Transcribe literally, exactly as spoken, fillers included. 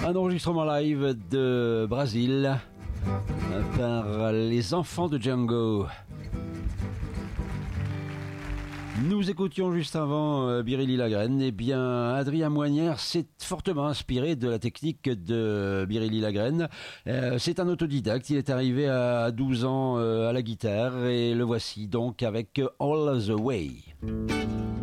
Un enregistrement live de Brésil par les enfants de Django. Nous écoutions juste avant euh, Biréli Lagrène. Eh bien, Adrien Moinière s'est fortement inspiré de la technique de Biréli Lagrène. Euh, c'est un autodidacte. Il est arrivé à douze ans euh, à la guitare et le voici donc avec All the Way.